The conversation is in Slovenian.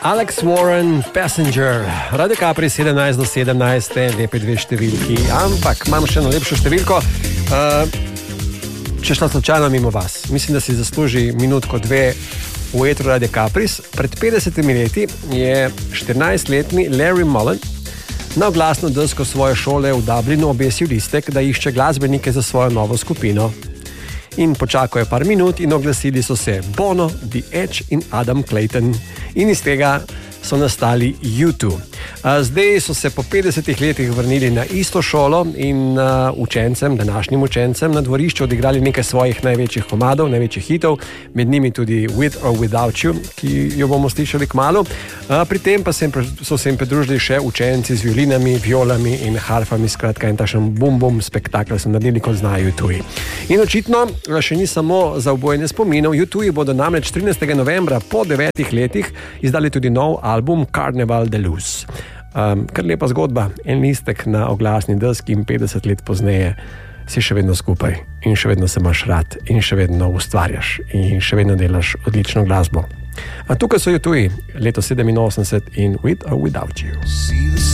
Alex Warren, Passenger, Radio Capri 17 do 17, lepe dve številki, ampak imam še eno lepšo številko. Če šla slučajno mimo vas, mislim, da si zasluži minutko dve v etru Radio Capris. Pred 50 leti je 14-letni Larry Mullen na oglasno desko svoje šole v Dublinu obesil listek, da išče glasbenike za svojo novo skupino. In počakal je par minut in oglasili so se Bono, The Edge in Adam Clayton. In iz tega so nastali U2. Zdaj so se po 50 letih vrnili na isto šolo in učencem, današnjim učencem na dvorišču odigrali nekaj svojih največjih komadov, največjih hitov, med njimi tudi With or Without You, ki jo bomo slišali kmalu. Pri tem pa so se jim pridružili še učenci z violinami, violami in harfami, skratka in takšen bum-bum spektakl so naredili, kot znajo U2. In očitno še ni samo za obojene spominov. U2 bodo namreč 13. novembra po 9 letih izdali tudi nov album Carnival de Luz. Kar lepa zgodba, en listek na oglasni deski in 50 let pozneje si še vedno skupaj in še vedno se imaš rad in še vedno ustvarjaš in še vedno delaš odlično glasbo. A tukaj so U2, leto 87 in With or Without You.